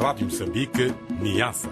Rádio Moçambique, Niassa.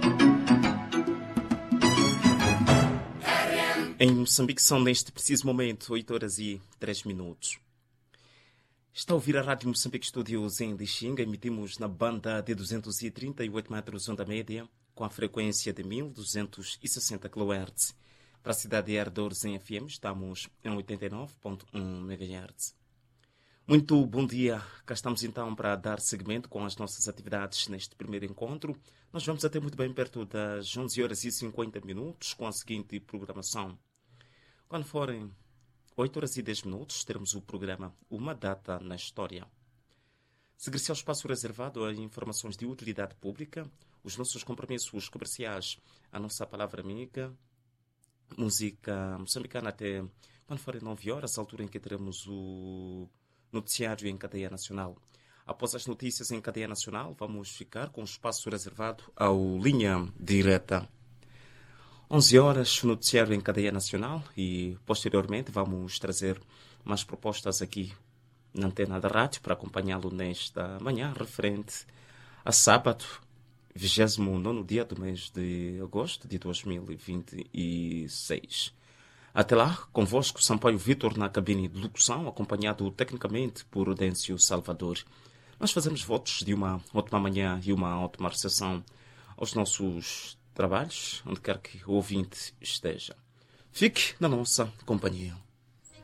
Em Moçambique são neste preciso momento 8h03. Está a ouvir a Rádio Moçambique Estúdios em Lixinga. Emitimos na banda de 238 metros onda média com a frequência de 1260 kHz. Para a cidade de Herdores em FM estamos em 89.1 MHz. Muito bom dia. Cá estamos então para dar seguimento com as nossas atividades neste primeiro encontro. Nós vamos até muito bem perto das 11h50 com a seguinte programação. Quando forem 8h10, teremos o programa Uma Data na História. Seguir-se ao espaço reservado a informações de utilidade pública, os nossos compromissos comerciais, a nossa palavra amiga, música moçambicana até quando forem 9h, altura em que teremos o noticiário em cadeia nacional. Após as notícias em cadeia nacional, vamos ficar com o espaço reservado ao Linha Direta. 11h, o noticiário em cadeia nacional e, posteriormente, vamos trazer mais propostas aqui na antena da rádio para acompanhá-lo nesta manhã, referente a sábado, 29º dia do mês de agosto de 2026. Até lá, convosco, Sampaio Vítor na cabine de locução, acompanhado tecnicamente por Udêncio Salvador. Nós fazemos votos de uma ótima manhã e uma ótima recepção aos nossos trabalhos, onde quer que o ouvinte esteja. Fique na nossa companhia.